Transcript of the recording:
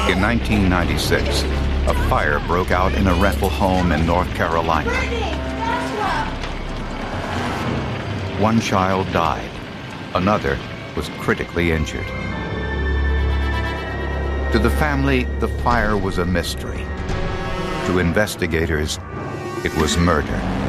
In 1996, a fire broke out in a rental home in North Carolina. One child died. Another was critically injured. To the family, the fire was a mystery. To investigators, it was murder.